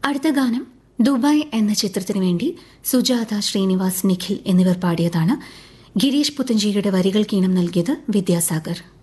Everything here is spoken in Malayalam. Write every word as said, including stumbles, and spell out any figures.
അടുത്ത ഗാനം ദുബായ് എന്ന ചിത്രത്തിനു വേണ്ടി സുജാത, ശ്രീനിവാസ്, നിഖിൽ എന്നിവർ പാടിയതാണ്. ഗിരീഷ് പുത്തഞ്ചേരിയുടെ വരികൾക്ക് ഈണം നൽകിയത് വിദ്യാസാഗർ.